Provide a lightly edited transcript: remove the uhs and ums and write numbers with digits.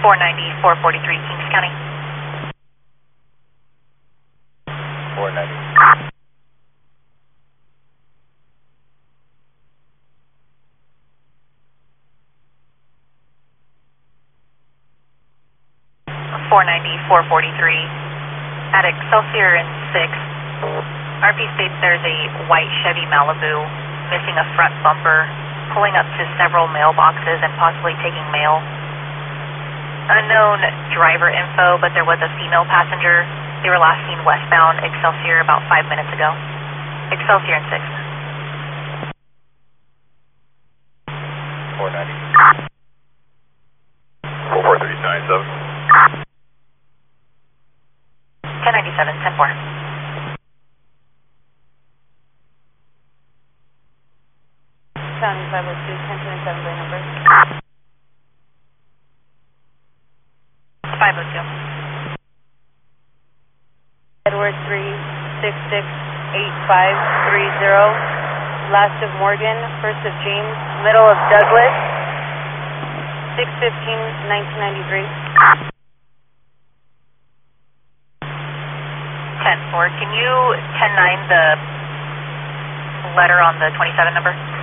490, 443, Kings County. 490. 490, 443. At Excelsior and 6. RP states there's a white Chevy Malibu missing a front bumper, pulling up to several mailboxes and possibly taking mail. Unknown driver info, but there was a female passenger. They were last seen westbound Excelsior about 5 minutes ago. Excelsior and 6. 490. 44397. 1097, 10-4. County 502, 1027 by number. 502. Edward 3668530. Last of Morgan, first of James, middle of Douglas. 6/15/1993. 10-4. Can you 10-9 the letter on the 27 number?